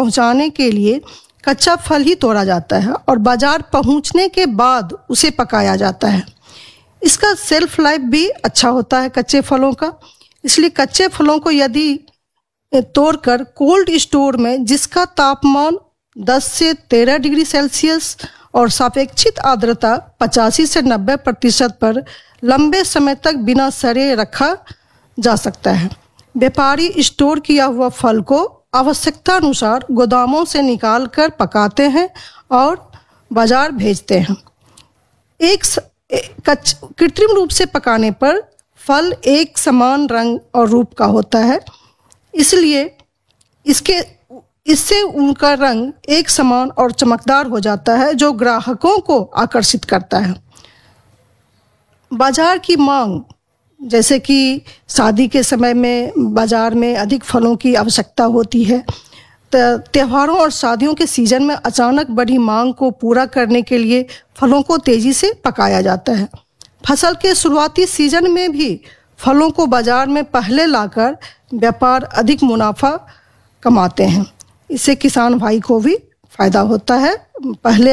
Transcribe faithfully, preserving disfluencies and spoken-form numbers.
पहुंचाने के लिए कच्चा फल ही तोड़ा जाता है और बाजार पहुंचने के बाद उसे पकाया जाता है। इसका सेल्फ लाइफ भी अच्छा होता है कच्चे फलों का, इसलिए कच्चे फलों को यदि तोड़कर कोल्ड स्टोर में, जिसका तापमान दस से तेरह डिग्री सेल्सियस और सापेक्षिक आर्द्रता पचासी से नब्बे प्रतिशत पर लंबे समय तक बिना सड़े रखा जा सकता है। व्यापारी स्टोर किया हुआ फल को आवश्यकता अनुसार गोदामों से निकाल कर पकाते हैं और बाजार भेजते हैं। एक कच कृत्रिम रूप से पकाने पर फल एक समान रंग और रूप का होता है, इसलिए इसके इससे उनका रंग एक समान और चमकदार हो जाता है, जो ग्राहकों को आकर्षित करता है। बाजार की मांग, जैसे कि शादी के समय में बाजार में अधिक फलों की आवश्यकता होती है, त्योहारों और शादियों के सीजन में अचानक बढ़ी मांग को पूरा करने के लिए फलों को तेजी से पकाया जाता है। फसल के शुरुआती सीजन में भी फलों को बाजार में पहले लाकर व्यापार अधिक मुनाफा कमाते हैं। इससे किसान भाई को भी फायदा होता है। पहले